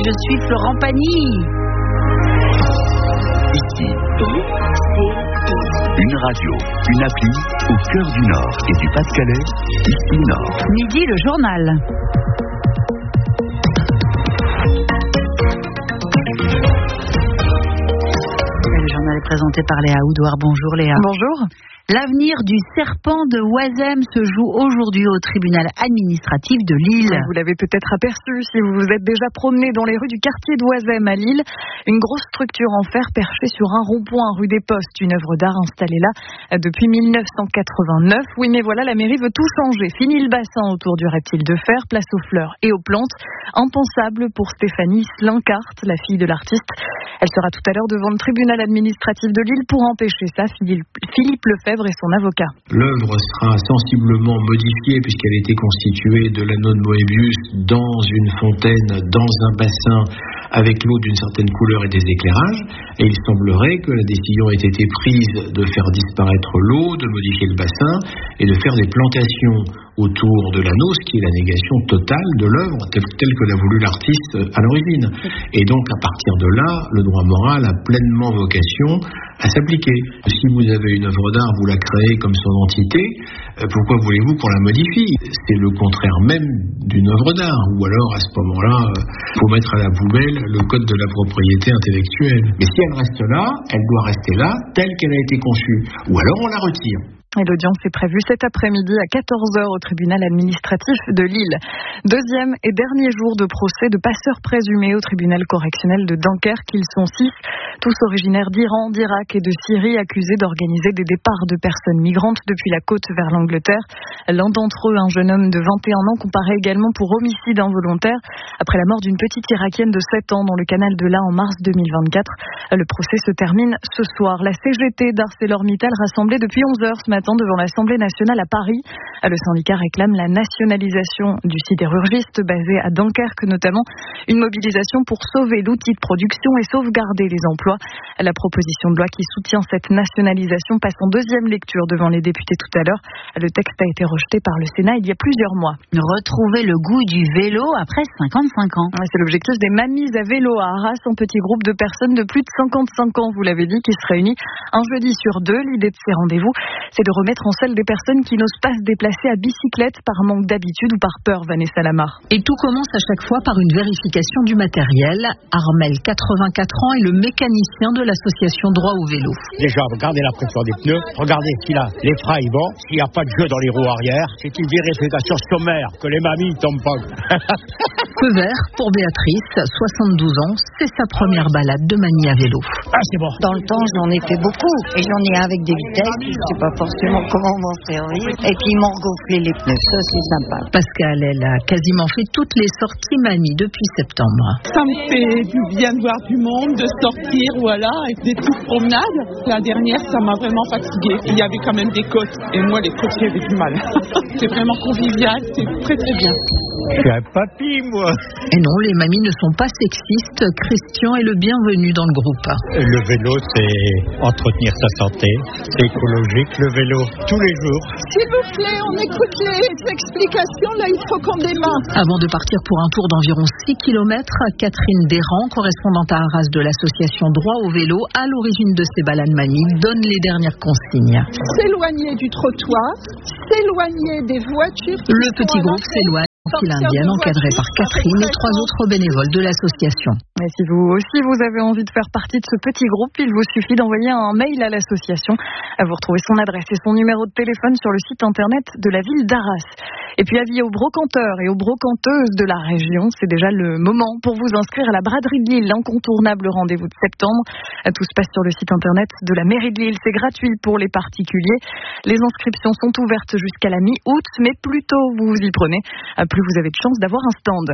je suis Florent Pagny. Ici, une radio, une appli au cœur du Nord et du Pas-de-Calais, ici Nord. Midi, le journal. Le journal est présenté par Léa Oudouard. Bonjour Léa. Bonjour. L'avenir du serpent de Oisem se joue aujourd'hui au tribunal administratif de Lille. Vous l'avez peut-être aperçu si vous vous êtes déjà promené dans les rues du quartier d'Oisem à Lille. Une grosse structure en fer perchée sur un rond-point rue des Postes, une œuvre d'art installée là depuis 1989. Oui, mais voilà, la mairie veut tout changer. Fini le bassin autour du reptile de fer, place aux fleurs et aux plantes. Impensable pour Stéphanie Slinkart, la fille de l'artiste. Elle sera tout à l'heure devant le tribunal administratif de Lille pour empêcher ça. Philippe Lefebvre et son avocat. L'œuvre sera sensiblement modifiée puisqu'elle était constituée de l'anneau de Moebius dans une fontaine, dans un bassin avec l'eau d'une certaine couleur et des éclairages. Et il semblerait que la décision ait été prise de faire disparaître l'eau, de modifier le bassin et de faire des plantations autour de l'anneau, ce qui est la négation totale de l'œuvre telle que l'a voulu l'artiste à l'origine. Et donc à partir de là, le droit moral a pleinement vocation à s'appliquer. Si vous avez une œuvre d'art, vous la créez comme son entité, pourquoi voulez-vous qu'on la modifie ? C'est le contraire même d'une œuvre d'art. Ou alors à ce moment-là, il faut mettre à la poubelle le code de la propriété intellectuelle. Mais si elle reste là, elle doit rester là telle qu'elle a été conçue. Ou alors on la retire. Et l'audience est prévue cet après-midi à 14h au tribunal administratif de Lille. Deuxième et dernier jour de procès de passeurs présumés au tribunal correctionnel de Dunkerque. Ils sont 6, tous originaires d'Iran, d'Irak et de Syrie, accusés d'organiser des départs de personnes migrantes depuis la côte vers l'Angleterre. L'un d'entre eux, un jeune homme de 21 ans, comparé également pour homicide involontaire après la mort d'une petite Irakienne de 7 ans dans le canal de l'A en mars 2024. Le procès se termine ce soir. La CGT d'ArcelorMittal rassemblée depuis 11h ce matin devant l'Assemblée nationale à Paris. Le syndicat réclame la nationalisation du sidérurgiste basé à Dunkerque notamment. Une mobilisation pour sauver l'outil de production et sauvegarder les emplois. La proposition de loi qui soutient cette nationalisation passe en deuxième lecture devant les députés tout à l'heure. Le texte a été rejeté par le Sénat il y a plusieurs mois. Retrouver le goût du vélo après 55 ans. C'est l'objectif des Mamies à vélo à Arras, un petit groupe de personnes de plus de 55 ans, vous l'avez dit, qui se réunit un jeudi sur 2. L'idée de ces rendez-vous, c'est de remettre en selle des personnes qui n'osent pas se déplacer à bicyclette par manque d'habitude ou par peur, Vanessa Lamar. Et tout commence à chaque fois par une vérification du matériel. Armel, 84 ans, est le mécanicien de l'association Droit au vélo. Déjà, regardez la pression des pneus, regardez si là, les freins vont, s'il n'y a pas de jeu dans les roues arrière. C'est une vérification sommaire, que les mamies ne tombent pas. Feu vert pour Béatrice, 72 ans, c'est sa première balade de manie à vélo. Ah, c'est bon. Dans le temps, j'en ai fait beaucoup. Et j'en ai avec des vitesses, je ne sais pas forcément comment m'en servir. Et puis ils m'ont gonflé les pneus, ça c'est sympa. Pascal, elle a quasiment fait toutes les sorties mamie depuis septembre. Ça me fait du bien de voir du monde, de sortir, voilà, et des petites promenades. La dernière, ça m'a vraiment fatiguée. Il y avait quand même des côtes, et moi les côtes, j'avais du mal. C'est vraiment convivial, c'est très très bien. Je suis un papy, moi. Et non, les mamies ne sont pas sexistes. Christian est le bienvenu dans le groupe. Le vélo, c'est entretenir sa santé. C'est écologique, le vélo, tous les jours. S'il vous plaît, on écoute les explications. Là, il faut qu'on démarre. Avant de partir pour un tour d'environ 6 km, Catherine Desrands, correspondante à Arras de l'association Droit au vélo, à l'origine de ces balades mamie, donne les dernières consignes. S'éloigner du trottoir, s'éloigner des voitures. Le petit groupe s'éloigne. File indienne encadrée par Catherine et 3 autres bénévoles de l'association. Et si vous aussi vous avez envie de faire partie de ce petit groupe, il vous suffit d'envoyer un mail à l'association. Vous retrouvez son adresse et son numéro de téléphone sur le site internet de la ville d'Arras. Et puis avis aux brocanteurs et aux brocanteuses de la région, c'est déjà le moment pour vous inscrire à la braderie de Lille, l'incontournable rendez-vous de septembre. Tout se passe sur le site internet de la mairie de Lille, c'est gratuit pour les particuliers. Les inscriptions sont ouvertes jusqu'à la mi-août, mais plus tôt vous vous y prenez, plus vous avez de chance d'avoir un stand.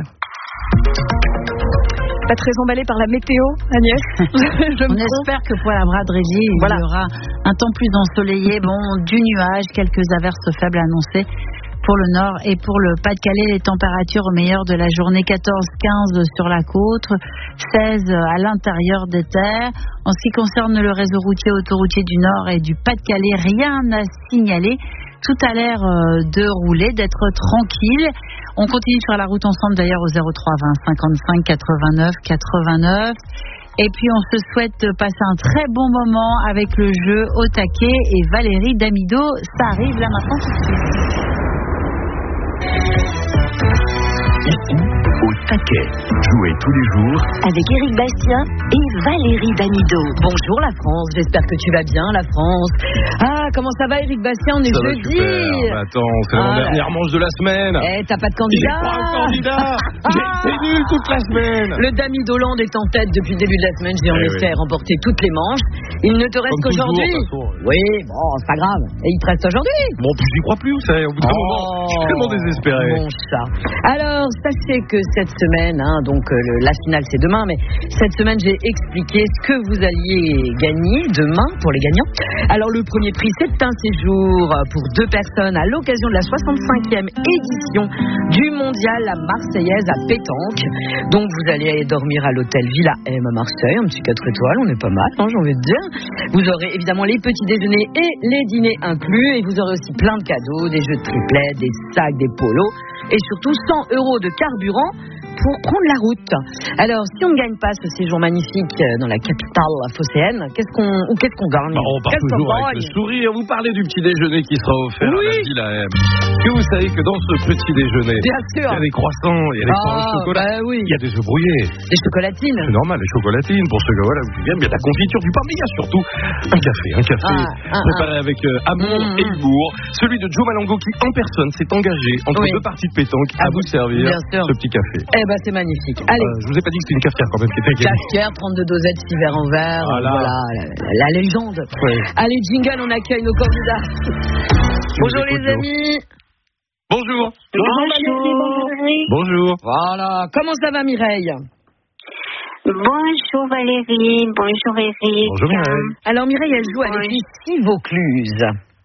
Pas très emballé par la météo, Agnès. On espère que pour la braderie de Lille, il y aura un temps plus ensoleillé, du nuage, quelques averses faibles annoncées pour le nord et pour le Pas-de-Calais. Les températures au meilleur de la journée, 14-15 sur la côte, 16 à l'intérieur des terres. En ce qui concerne le réseau routier, autoroutier du Nord et du Pas-de-Calais, rien à signaler. Tout a l'air de rouler, d'être tranquille. On continue sur la route ensemble d'ailleurs au 03 20 55 89 89. Et puis on se souhaite passer un très bon moment avec le jeu au taquet et Valérie Damido. Ça arrive là maintenant tout de suite. Ici, au taquet. Jouez tous les jours avec Éric Bastien et Valérie Damido. Bonjour la France, j'espère que tu vas bien la France. Ah, comment ça va Éric Bastien? On est ça jeudi. Bah, attends, c'est l'avant-dernière manche de la semaine. T'as pas de candidat? J'ai pas un candidat. J'ai nul toute la semaine. Le Damido Land est en tête depuis le début de la semaine. J'ai en effet remporté toutes les manches. Il ne te reste qu'aujourd'hui. Oui, bon, c'est pas grave. Et il te reste aujourd'hui. Bon, j'y crois plus, vous savez. Au bout d'un moment, je suis tellement désespéré. Bon chat. Alors, sachez que cette semaine, donc la finale c'est demain, mais cette semaine j'ai expliqué ce que vous alliez gagner demain pour les gagnants. Alors le premier prix c'est un séjour pour 2 personnes à l'occasion de la 65e édition du mondial La Marseillaise à Pétanque. Donc vous allez dormir à l'hôtel Villa M à Marseille, un petit 4 étoiles, on est pas mal, j'ai envie de dire. Vous aurez évidemment les petits déjeuners et les dîners inclus, et vous aurez aussi plein de cadeaux, des jeux de triplet, des sacs, des polos, et surtout 100 € de carburant pour prendre la route. Alors, si on ne gagne pas ce séjour magnifique dans la capitale phocéenne, qu'est-ce qu'on gagne? On part toujours avec le sourire. Vous parlez du petit déjeuner qui sera offert à la Villa M. Est-ce que vous savez que dans ce petit déjeuner, bien sûr, il y a des croissants, il y a des pains au chocolat, il y a des œufs brouillés, des chocolatines. C'est normal, les chocolatines pour ceux qui aiment. Il y a de la confiture, du pain, mais il y a surtout un café préparé avec amour et humour. Celui de Joe Malongo qui, en personne, s'est engagé entre 2 parties de pétanque à vous servir ce petit café. C'est magnifique. Allez. Je vous ai pas dit que c'était une cafetière quand même qui était gagnée. Cafetière, 32 dosettes, 6 verres en verre. Voilà, la légende. Ouais. Allez, jingle, on accueille nos candidats. Bonjour les amis. Bonjour. Bonjour. Voilà. Comment ça va Mireille? Bonjour Valérie, bonjour Eric. Bonjour Mireille. Alors Mireille, elle joue avec Lucie Vaucluse.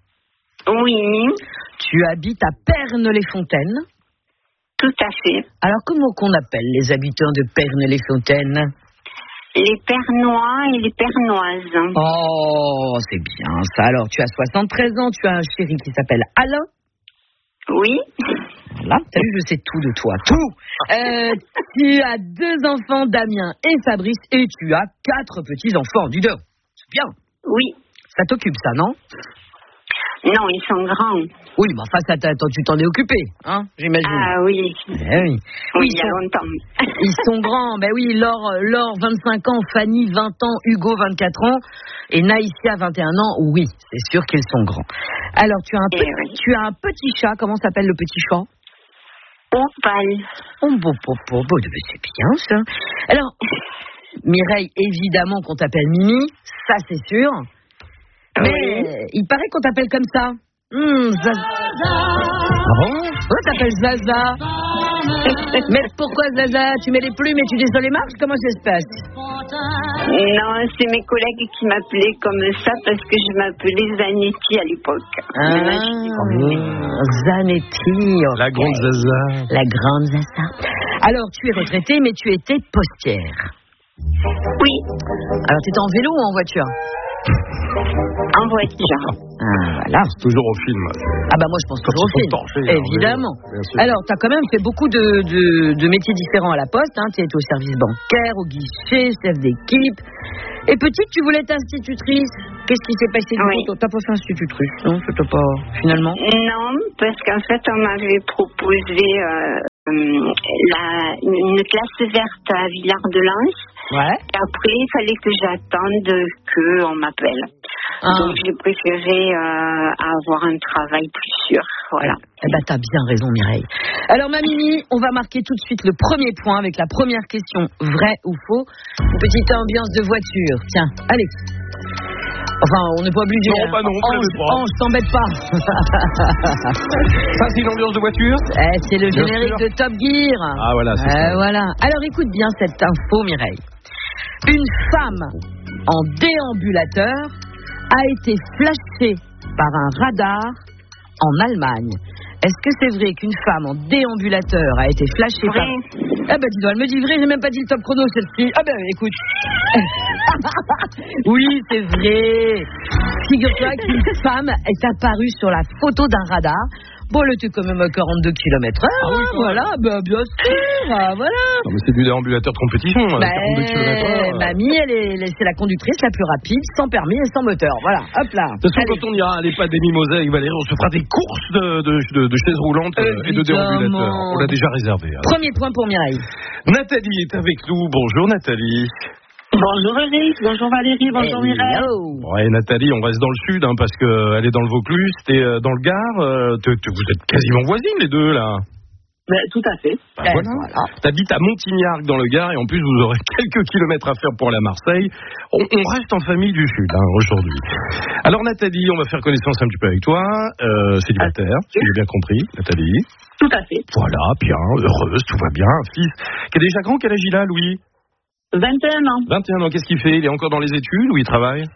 Oui. Tu habites à Pernes-les-Fontaines. Tout à fait. Alors, comment qu'on appelle les habitants de Pernes-les-Fontaines? Les Pernois et les Pernoises. Oh, c'est bien ça. Alors, tu as 73 ans, tu as un chéri qui s'appelle Alain. Oui. Voilà, t'as vu, je sais tout de toi, tout. Tu as 2 enfants, Damien et Fabrice, et tu as 4 petits-enfants. Dis donc, c'est bien. Oui. Ça t'occupe, ça, non? Non, ils sont grands. Oui, mais enfin, tu t'en es occupé, hein, j'imagine. Ah oui. Oui, il y a longtemps. Ils sont grands, ben oui, Laure 25 ans, Fanny 20 ans, Hugo 24 ans, et Naïsia 21 ans, oui, c'est sûr qu'ils sont grands. Alors, tu as un petit chat, comment s'appelle le petit chat? Opal. Oh, c'est bien ça. Alors, Mireille, évidemment qu'on t'appelle Mimi, ça c'est sûr. Mais il paraît qu'on t'appelle comme ça. Zaza. Ah bon? Pourquoi t'appelles Zaza? Mais pourquoi Zaza? Tu mets les plumes et tu descends les marches? Comment ça se passe? Non, c'est mes collègues qui m'appelaient comme ça parce que je m'appelais Zanetti à l'époque. Zanetti. La grande Zaza. La grande Zaza. Alors, tu es retraitée, mais tu étais postière. Oui. Alors, tu étais en vélo ou en voiture? En voiture. Voilà. C'est toujours au film. Ah bah moi je pense toujours au film. Torchés, évidemment. Alors tu as quand même fait beaucoup de métiers différents à la poste. Hein. Tu as été au service bancaire, au guichet, chef d'équipe. Et petite, tu voulais être institutrice. Qu'est-ce qui s'est passé du coup? T'as pas fait institutrice, non? C'était pas finalement? Non, parce qu'en fait on m'avait proposé une classe verte à Villard-de-Lans. Ouais. Et après, il fallait que j'attende qu'on m'appelle. Donc, j'ai préféré avoir un travail plus sûr. Voilà. Eh ben, t'as bien raison, Mireille. Alors, ma Mimi, on va marquer tout de suite le premier point avec la première question, vrai ou faux. Une petite ambiance de voiture. Tiens, allez. Enfin, on n'est pas obligé. Non, pas non, je t'embête pas. Ça, c'est une ambiance de voiture? C'est le générique de Top Gear. Ah, voilà, c'est ça. Voilà. Alors, écoute bien cette info, Mireille. Une femme en déambulateur a été flashée par un radar en Allemagne. Est-ce que c'est vrai qu'une femme en déambulateur a été flashée par... Eh ben dis donc, elle me dit vrai, j'ai même pas dit le top chrono celle-ci. Ah ben écoute. Oui, c'est vrai. Figure-toi qu'une femme est apparue sur la photo d'un radar Bon, elle était quand même à 42 km/h. Ah oui, voilà, bah, bien sûr. Voilà. Non, mais c'est du déambulateur de compétition. 42 km/h. Mamie, c'est la conductrice la plus rapide, sans permis et sans moteur. Voilà, hop là. De toute façon, quand on ira à l'EHPAD des Mimosas avec Valérie, on se fera des courses de chaises roulantes et de déambulateurs. On l'a déjà réservé. Alors. Premier point pour Mireille. Nathalie est avec nous. Bonjour Nathalie. Bonjour Eric, bonjour Valérie, bonjour Mireille. Ouais, Nathalie, on reste dans le sud parce qu'elle est dans le Vaucluse, t'es dans le Gard. Vous êtes quasiment voisines les deux là. Ben, tout à fait. Voilà. T'habites à Montignac dans le Gard et en plus vous aurez quelques kilomètres à faire pour aller à Marseille. On reste en famille du sud aujourd'hui. Alors Nathalie, on va faire connaissance un petit peu avec toi. Célibataire, si j'ai bien compris, Nathalie. Tout à fait. Voilà, bien, heureuse, tout va bien. Un fils qui est déjà grand, quel âge il a, Louis? 21 ans. 21 ans, qu'est-ce qu'il fait? Il est encore dans les études ou il travaille?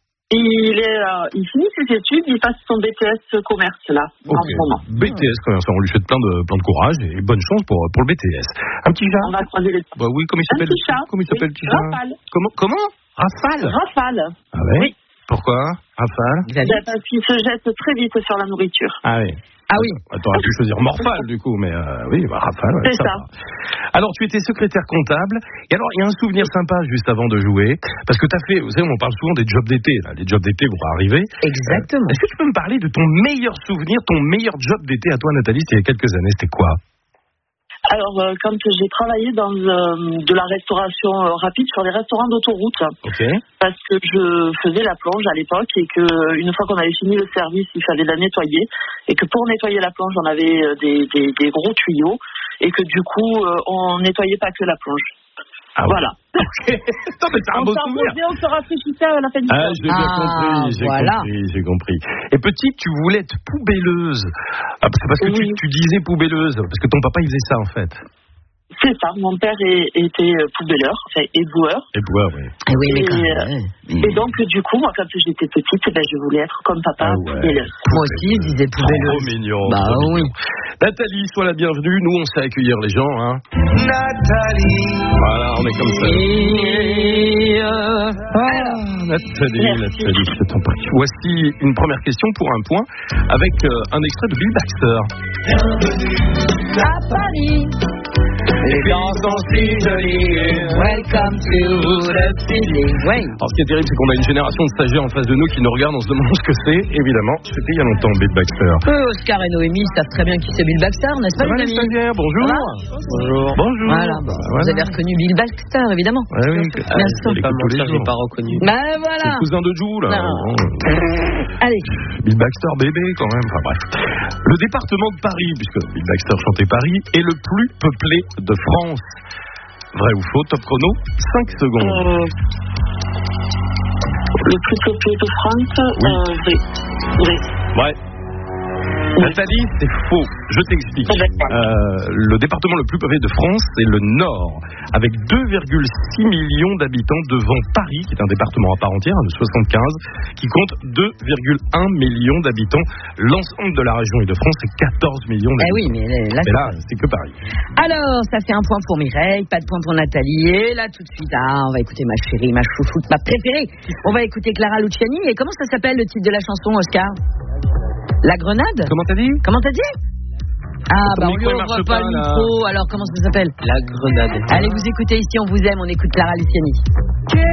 Il finit ses études, il passe son BTS commerce là, en ce moment. BTS commerce, on lui souhaite plein de courage et bonne chance pour le BTS. Un petit chat? On va croiser les... Bah oui, comment il s'appelle? Un petit chat. Comment il s'appelle, petit chat? Rafale. Comment? Rafale? Rafale. Ah ouais? Oui. Pourquoi? Rafale? Parce qu'il se jette très vite sur la nourriture. Ah oui. Ah oui. T'aurais pu choisir Morphale du coup, mais oui, Rafale. Ouais, c'est ça. Alors tu étais secrétaire comptable, et alors il y a un souvenir sympa juste avant de jouer, parce que t'as fait, vous savez, on parle souvent des jobs d'été, là. Les jobs d'été vont arriver. Exactement. Est-ce que tu peux me parler de ton meilleur souvenir, ton meilleur job d'été à toi Nathalie, c'était il y a quelques années, c'était quoi? Alors, quand j'ai travaillé dans de la restauration rapide sur les restaurants d'autoroute, parce que je faisais la plonge à l'époque et que une fois qu'on avait fini le service, il fallait la nettoyer et que pour nettoyer la plonge, on avait des gros tuyaux et que du coup, on nettoyait pas que la plonge. Ah voilà. Okay. Non, mais c'est un beau souvenir. On se rafraîchissait à la fin du temps. J'ai bien compris, j'ai compris. Et petite, tu voulais être poubelleuse. C'est parce que tu disais poubelleuse, parce que ton papa il faisait ça en fait. C'est ça, mon père était poubelleur, enfin éboueur. Éboueur, oui. Et oui, mais quand même. Et donc, du coup, moi, quand j'étais petite, je voulais être comme papa, poubelleuse. Moi aussi, je disais poubelleuse. Trop mignon. Bah oui. Nathalie, sois la bienvenue. Nous, on sait accueillir les gens, hein. Nathalie. Voilà, on est comme ça. Nathalie, je t'en prie. Voici une première question pour un point avec un extrait de Bill Baxter. Bienvenue à Paris. Les gens sont si jolis. Welcome to the city. Oui. Alors, ce qui est terrible, c'est qu'on a une génération de stagiaires en face de nous qui nous regardent, on se demande ce que c'est. Évidemment, c'était il y a longtemps, Bill Baxter. Oscar et Noémie savent très bien qui c'est Bill Baxter, n'est-ce pas, les amis? Bonjour. Bonjour. Voilà, vous avez reconnu Bill Baxter, évidemment. Oui, bien sûr. J'ai pas reconnu. Bah voilà. C'est le cousin de Jou, là. Allez. Bill Baxter, bébé, quand même. Enfin bref. Le département de Paris, puisque Bill Baxter chantait Paris, est le plus peuplé de France. Vrai ou faux? Top chrono, 5 secondes. Le plus peuplé de France, vrai. Ouais. Nathalie, c'est faux. Je t'explique. Le département le plus peuplé de France, c'est le Nord, avec 2,6 millions d'habitants devant Paris, qui est un département à part entière, de 75, qui compte 2,1 millions d'habitants. L'ensemble de la région Île-de-France, c'est 14 millions d'habitants. Oui, mais là, c'est que Paris. Alors, ça fait un point pour Mireille, pas de point pour Nathalie. Et là, tout de suite, on va écouter ma chérie, ma chouchoute, ma préférée. On va écouter Clara Luciani. Et comment ça s'appelle le titre de la chanson, Oscar? La Grenade? Comment t'as dit? On lui ouvre pas le micro, alors comment ça s'appelle? La Grenade. Allez, vous écoutez ici, on vous aime, on écoute Clara Luciani.